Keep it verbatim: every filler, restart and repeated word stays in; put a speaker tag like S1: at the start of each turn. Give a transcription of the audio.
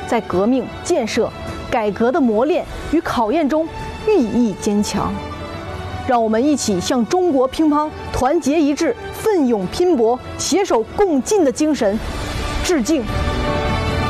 S1: 在革命、建设、改革的磨练与考验中愈益坚强。让我们一起向中国乒乓团结一致、奋勇拼搏、携手共进的精神致敬。